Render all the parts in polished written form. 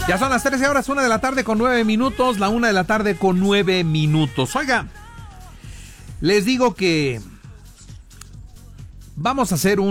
Ya son las 13 horas, 1 de la tarde con 9 minutos, la 1 de la tarde con 9 minutos. Oiga, les digo que vamos a hacer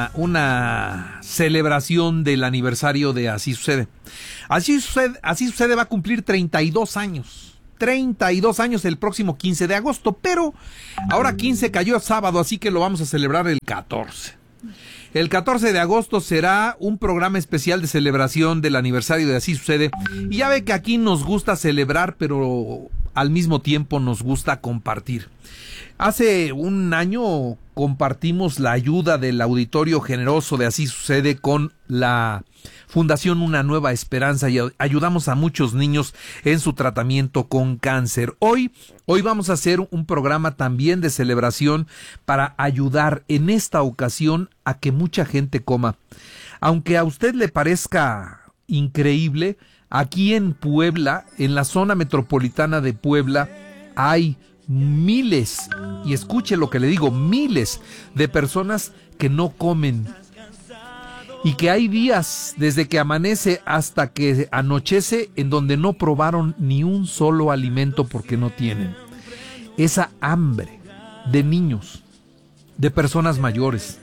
una celebración del aniversario de Así Sucede. Así Sucede va a cumplir 32 años. 32 años el próximo 15 de agosto, pero ahora 15 cayó sábado, así que lo vamos a celebrar el 14. El 14 de agosto será un programa especial de celebración del aniversario de Así Sucede. Y ya ve que aquí nos gusta celebrar, pero al mismo tiempo nos gusta compartir. Hace un año compartimos la ayuda del auditorio generoso de Así Sucede con la Fundación Una Nueva Esperanza y ayudamos a muchos niños en su tratamiento con cáncer. Hoy vamos a hacer un programa también de celebración para ayudar en esta ocasión a que mucha gente coma. Aunque a usted le parezca increíble, aquí en Puebla, en la zona metropolitana de Puebla, hay miles, y escuche lo que le digo, miles de personas que no comen. Y que hay días desde que amanece hasta que anochece en donde no probaron ni un solo alimento porque no tienen. Esa hambre de niños, de personas mayores,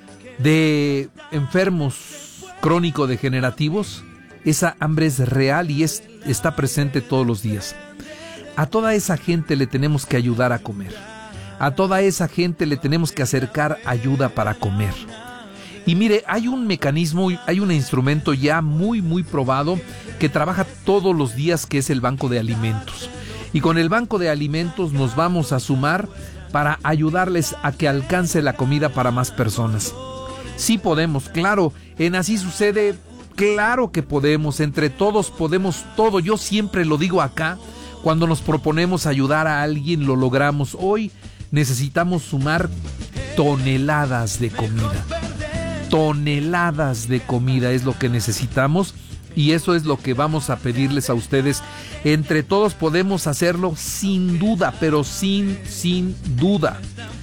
de enfermos crónico-degenerativos, esa hambre es real y está presente todos los días. A toda esa gente le tenemos que ayudar a comer. A toda esa gente le tenemos que acercar ayuda para comer. Y mire, hay un mecanismo, hay un instrumento ya muy probado que trabaja todos los días, que es el Banco de Alimentos. Y con el Banco de Alimentos nos vamos a sumar para ayudarles a que alcance la comida para más personas. Sí podemos, claro, en Así Sucede, claro que podemos, entre todos podemos todo. Yo siempre lo digo acá, cuando nos proponemos ayudar a alguien lo logramos. Hoy necesitamos sumar toneladas de comida. Toneladas de comida es lo que necesitamos y eso es lo que vamos a pedirles a ustedes. Entre todos podemos hacerlo sin duda, pero sin duda.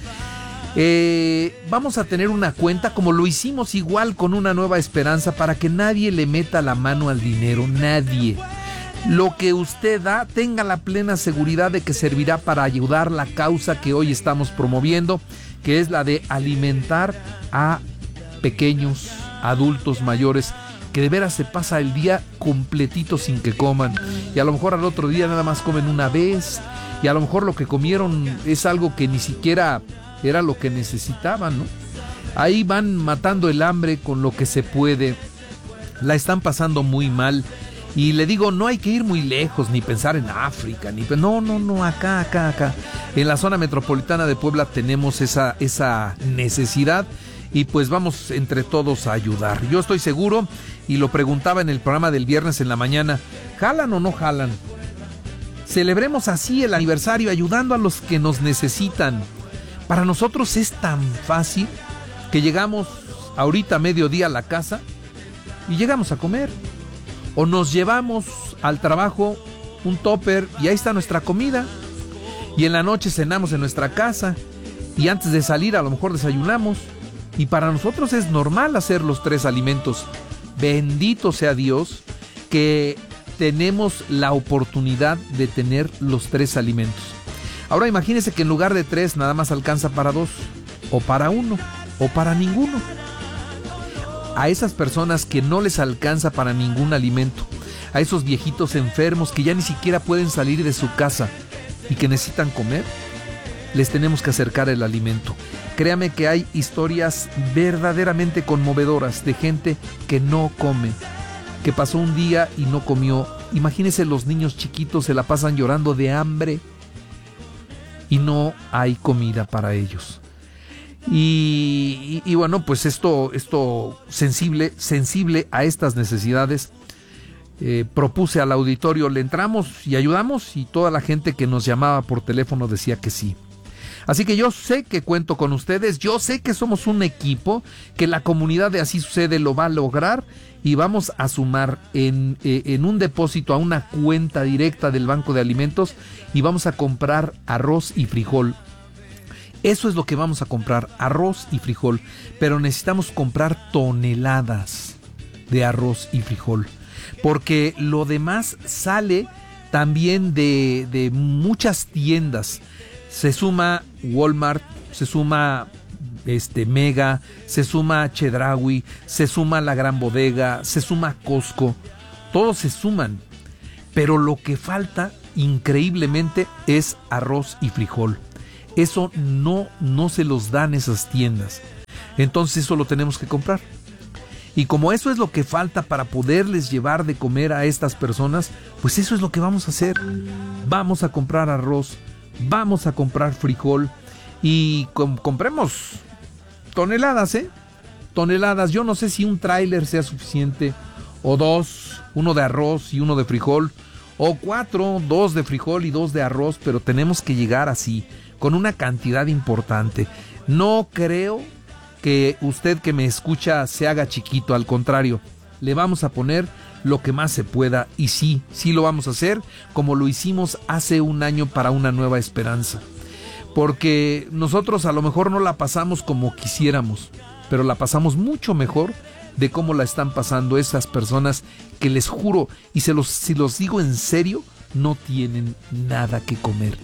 Vamos a tener una cuenta como lo hicimos igual con Una Nueva Esperanza para que nadie le meta la mano al dinero, nadie. Lo que usted da, tenga la plena seguridad de que servirá para ayudar la causa que hoy estamos promoviendo, que es la de alimentar a pequeños, adultos mayores, que de veras se pasa el día completito sin que coman. Y a lo mejor al otro día nada más comen una vez. Y a lo mejor lo que comieron es algo que ni siquiera era lo que necesitaban, ¿no? Ahí van matando el hambre con lo que se puede. La están pasando muy mal. Y le digo, no hay que ir muy lejos, ni pensar en África, no, acá. En la zona metropolitana de Puebla tenemos esa necesidad. Y pues vamos entre todos a ayudar. Yo estoy seguro, y lo preguntaba en el programa del viernes en la mañana, ¿jalan o no jalan? Celebremos así el aniversario, ayudando a los que nos necesitan. Para nosotros es tan fácil que llegamos ahorita a mediodía a la casa y llegamos a comer. O nos llevamos al trabajo un tupper y ahí está nuestra comida. Y en la noche cenamos en nuestra casa y antes de salir a lo mejor desayunamos. Y para nosotros es normal hacer los 3 alimentos. Bendito sea Dios que tenemos la oportunidad de tener los 3 alimentos. Ahora imagínense que en lugar de 3 nada más alcanza para 2, o para 1, o para ninguno. A esas personas que no les alcanza para ningún alimento, a esos viejitos enfermos que ya ni siquiera pueden salir de su casa y que necesitan comer, les tenemos que acercar el alimento. Créame que hay historias verdaderamente conmovedoras de gente que no come, que pasó un día y no comió. Imagínense, los niños chiquitos se la pasan llorando de hambre y no hay comida para ellos. Y bueno, pues esto sensible a estas necesidades, propuse al auditorio, le entramos y ayudamos, y toda la gente que nos llamaba por teléfono decía que sí. Así que yo sé que cuento con ustedes, yo sé que somos un equipo, que la comunidad de Así Sucede lo va a lograr, y vamos a sumar en un depósito a una cuenta directa del Banco de Alimentos, y vamos a comprar arroz y frijol. Eso es lo que vamos a comprar, arroz y frijol, pero necesitamos comprar toneladas de arroz y frijol. porque lo demás sale también de muchas tiendas. Se suma Walmart, se suma Mega, se suma Chedraui, se suma La Gran Bodega, se suma Costco, todos se suman, pero lo que falta increíblemente es arroz y frijol. Eso no se los dan esas tiendas, entonces eso lo tenemos que comprar. Y como eso es lo que falta para poderles llevar de comer a estas personas, pues eso es lo que vamos a hacer. Vamos a comprar arroz, vamos a comprar frijol y compremos toneladas, toneladas. Yo no sé si un tráiler sea suficiente, o 2, uno de arroz y uno de frijol, o 4, 2 de frijol y 2 de arroz, pero tenemos que llegar así, con una cantidad importante. No creo que usted que me escucha se haga chiquito, al contrario, le vamos a poner lo que más se pueda, y sí lo vamos a hacer como lo hicimos hace un año para Una Nueva Esperanza, porque nosotros a lo mejor no la pasamos como quisiéramos, pero la pasamos mucho mejor de cómo la están pasando esas personas que, les juro, y si los digo en serio, no tienen nada que comer,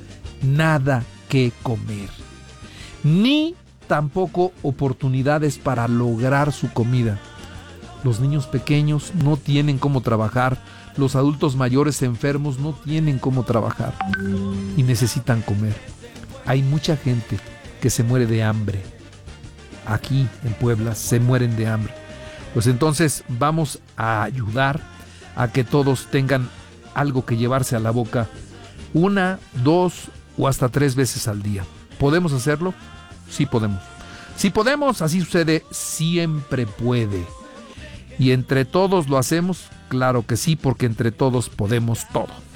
ni tampoco oportunidades para lograr su comida. Los niños pequeños no tienen cómo trabajar, los adultos mayores enfermos no tienen cómo trabajar y necesitan comer. Hay mucha gente que se muere de hambre. Aquí en Puebla se mueren de hambre. Pues entonces vamos a ayudar a que todos tengan algo que llevarse a la boca 1, 2 o hasta 3 veces al día. ¿Podemos hacerlo? Sí podemos. Si podemos, así sucede, siempre puede. Y entre todos lo hacemos, claro que sí, porque entre todos podemos todo.